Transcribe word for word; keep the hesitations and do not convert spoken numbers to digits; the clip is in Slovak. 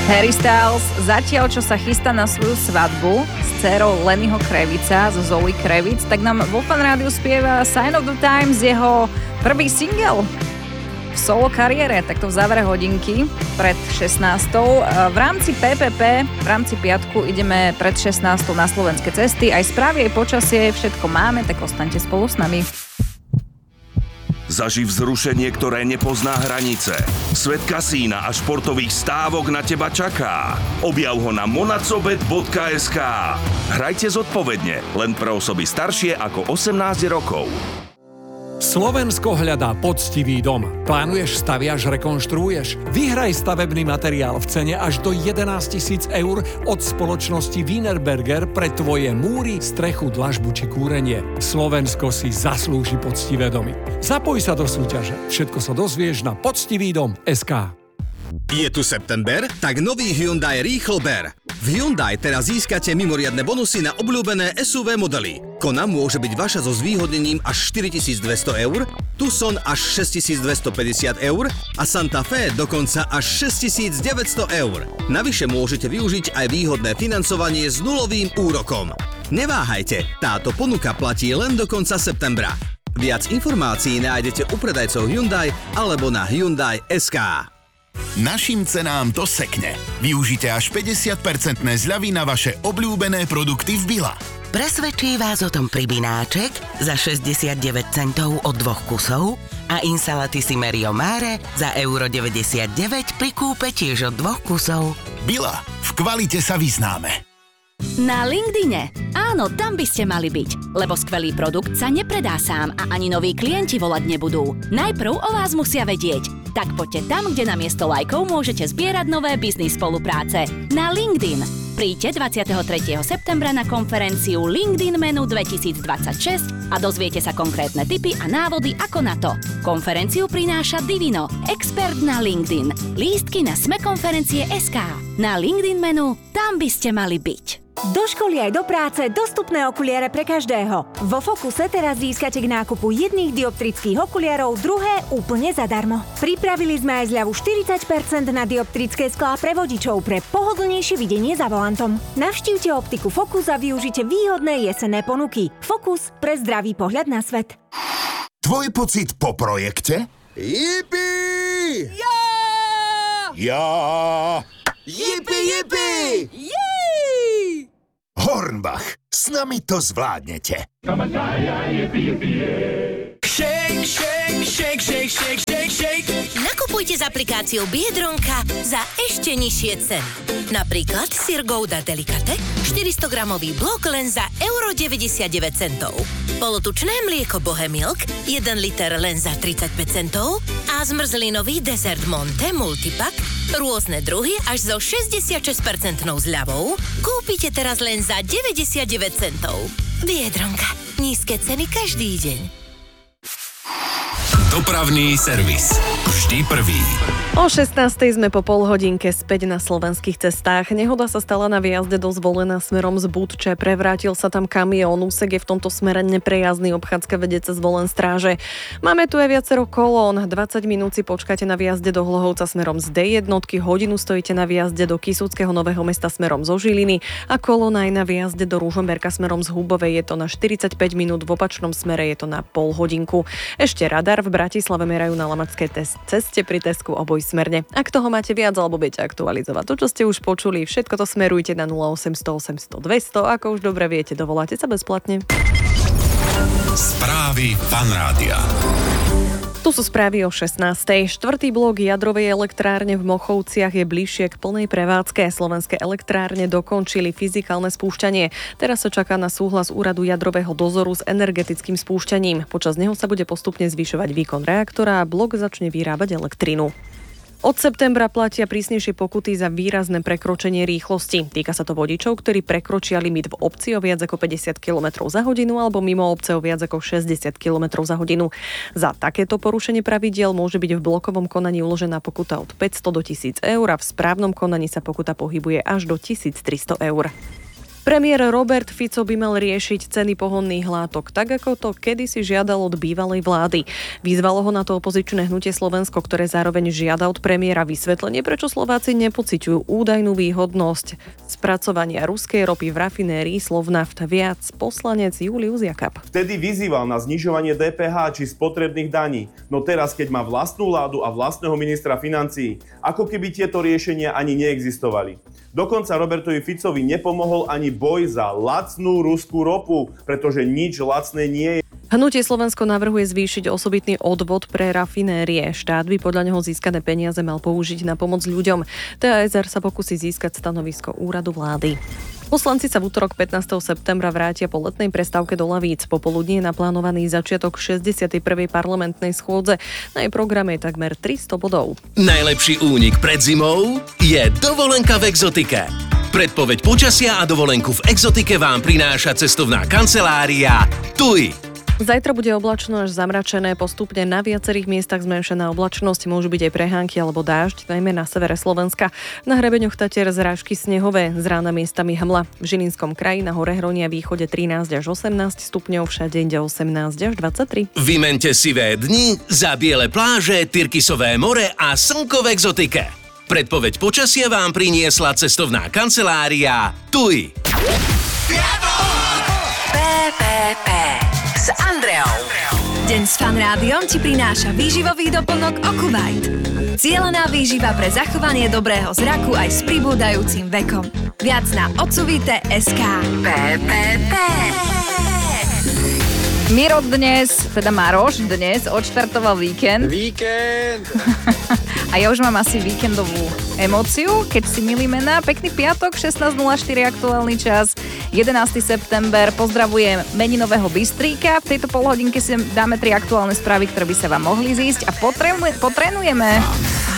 Harry Styles zatiaľ, čo sa chystá na svoju svadbu s dcerou Lennyho Kravica, zo Zoe Kravic, tak nám vo Fan Rádiu spieva Sign of the Times, jeho prvý single v solo kariére, takto v závere hodinky pred šestnástou. V rámci pé pé pé, v rámci piatku ideme pred šestnástou na slovenské cesty. Aj správy, aj počasie, všetko máme, tak ostaňte spolu s nami. Zaživ vzrušenie, ktoré nepozná hranice. Svet kasína a športových stávok na teba čaká. Objav ho na monacobet bodka es ká. Hrajte zodpovedne, len pre osoby staršie ako osemnásť rokov. Slovensko hľadá poctivý dom. Plánuješ, staviaš, rekonštruuješ? Vyhraj stavebný materiál v cene až do jedenásť tisíc eur od spoločnosti Wienerberger pre tvoje múry, strechu, dlažbu či kúrenie. Slovensko si zaslúži poctivé domy. Zapoj sa do súťaže. Všetko sa dozvieš na poctivý dom bodka es ká. Je tu september, tak nový Hyundai Rýchlo ber. V Hyundai teraz získate mimoriadne bonusy na obľúbené es ú vé modely. Kona môže byť vaša so zvýhodnením až štyritisícdvesto eur, Tucson až šesťtisícdvestopäťdesiat eur a Santa Fe dokonca až šesťtisícdeväťsto eur. Navyše môžete využiť aj výhodné financovanie s nulovým úrokom. Neváhajte, táto ponuka platí len do konca septembra. Viac informácií nájdete u predajcov Hyundai alebo na hyundai bodka es ká. Našim cenám to sekne. Využite až päťdesiat percent zľavy na vaše obľúbené produkty v Billa. Presvedčí vás o tom pribináček za šesťdesiatdeväť centov od dvoch kusov a Insalaty Simerio Mare za euro deväťdesiatdeväť pri kúpe tiež od dvoch kusov. Billa. V kvalite sa vyznáme. Na LinkedIne. Áno, tam by ste mali byť, lebo skvelý produkt sa nepredá sám a ani noví klienti volať nebudú. Najprv o vás musia vedieť. Tak poďte tam, kde namiesto lajkov môžete zbierať nové biznis spolupráce. Na LinkedIn. Príďte dvadsiateho tretieho septembra na konferenciu LinkedIn Menu dvetisícdvadsaťšesť a dozviete sa konkrétne tipy a návody ako na to. Konferenciu prináša Divino, expert na LinkedIn. Lístky na smekonferencie bodka es ká. Na LinkedIn Menu, tam by ste mali byť. Do školy aj do práce dostupné okuliare pre každého. Vo Fokuse teraz získate k nákupu jedných dioptrických okuliarov druhé úplne zadarmo. Pripravili sme aj zľavu štyridsať percent na dioptrické sklá pre vodičov pre pohodlnejšie videnie za volantom. Navštívte optiku Fokus a využite výhodné jesenné ponuky. Fokus pre zdravý pohľad na svet. Tvoj pocit po projekte? Jipi! Ja! Ja! Jipi, jipi! Hornbach, s nami to zvládnete. Shake, shake, shake, shake, shake, shake, shake. Nakupujte s aplikáciou Biedronka za ešte nižšie ceny. Napríklad syr Gouda Delicate, štyristogramový blok len za euro deväťdesiatdeväť centov. Polotučné mlieko Bohemilk, jeden liter len za tridsaťpäť centov a zmrzlinový dezert Monte Multipack, rôzne druhy až so šesťdesiatšesť percent zľavou, kúpite teraz len za deväťdesiatdeväť centov. Biedronka. Nízke ceny každý deň. Dopravný servis. Vždy prvý. O šestnástej sme po pol hodinke späť na slovenských cestách. Nehoda sa stala na výjazde do Zvolena smerom z Budče. Prevrátil sa tam kamión. Úsek je v tomto smere neprejazdný, obchádzka vedie cez Zvolen Stráže. Máme tu aj viacero kolón. dvadsať minút si počkáte na výjazde do Hlohovca smerom z dé jedna, hodinu stojíte na výjazde do Kisúckeho Nového Mesta smerom zo Žiliny a kolóna aj na výjazde do Ružomberka smerom z Hubovej. Je to na štyridsaťpäť minút, v opačnom smere je to na pol hodinku. Ešte radar v Bratislave merajú na Lamačskej ceste pri Tesku oboj smerne. Ak toho máte viac alebo budete aktualizovať to, čo ste už počuli, všetko to smerujte na nula osemsto osemsto dvesto. Ako už dobre viete, dovoláte sa bezplatne. Správy Fan Rádia. Tu sú správy o šestnástej. Štvrtý blok jadrovej elektrárne v Mochovciach je bližšie k plnej prevádzke. Slovenské elektrárne dokončili fyzikálne spúšťanie. Teraz sa čaká na súhlas úradu jadrového dozoru s energetickým spúšťaním. Počas neho sa bude postupne zvyšovať výkon reaktora a blok začne vyrábať elektrinu. Od septembra platia prísnejšie pokuty za výrazné prekročenie rýchlosti. Týka sa to vodičov, ktorí prekročia limit v obci o viac ako päťdesiat kilometrov za hodinu alebo mimo obce o viac ako šesťdesiat kilometrov za hodinu. Za takéto porušenie pravidiel môže byť v blokovom konaní uložená pokuta od päťsto do tisíc eur a v správnom konaní sa pokuta pohybuje až do tisíctristo eur. Premiér Robert Fico by mal riešiť ceny pohonných látok, tak ako to kedysi žiadal od bývalej vlády. Vyzvalo ho na to opozičné hnutie Slovensko, ktoré zároveň žiada od premiéra vysvetlenie, prečo Slováci nepociťujú údajnú výhodnosť spracovania ruskej ropy v rafinérii Slovnaft. Viac poslanec Julius Jakab. Vtedy vyzýval na znižovanie dé pé há či spotrebných daní, no teraz, keď má vlastnú vládu a vlastného ministra financií, ako keby tieto riešenia ani neexistovali. Dokonca Robertovi Ficovi nepomohol ani boj za lacnú ruskú ropu, pretože nič lacné nie je. Hnutie Slovensko navrhuje zvýšiť osobitný odvod pre rafinérie. Štát by podľa neho získané peniaze mal použiť na pomoc ľuďom. té a es er sa pokusí získať stanovisko úradu vlády. Poslanci sa v útorok pätnásteho septembra vrátia po letnej prestávke do lavíc. Popoludní je naplánovaný začiatok šesťdesiatej prvej parlamentnej schôdze. Na jej programe je takmer tristo bodov. Najlepší únik pred zimou je dovolenka v Exotike. Predpoveď počasia a dovolenku v Exotike vám prináša cestovná kancelária TUI. Zajtra bude oblačno až zamračené, postupne na viacerých miestach zmenšená oblačnosť, môžu byť aj prehánky alebo dážď, najmä na severe Slovenska. Na hrebeňoch Tatier zrážky snehové, z rána miestami hmla. V Žilinskom kraji na hore Hroní a východe trinásť až osemnásť stupňov, všade inde osemnásť až dvadsaťtri. Vymente sivé dni za biele pláže, Tyrkisové more a slnko v Exotike. Predpoveď počasia vám priniesla cestovná kancelária TUI. pé pé pé s Andreou. Deň s Fan Rádiom ti prináša výživový doplnok Okuvite. Cielená výživa pre zachovanie dobrého zraku aj s pribúdajúcim vekom. Viac na odsuvite bodka es ká. pé pé pé. Miro dnes, teda Maroš dnes odštartoval víkend. Víkend! A ja už mám asi víkendovú emóciu, keď si milí mená. Pekný piatok, šestnásť nula štyri aktuálny čas, jedenásteho september. Pozdravujem meninového Bystríka. V tejto polhodinke si dáme tri aktuálne správy, ktoré by sa vám mohli zísť a potrenujeme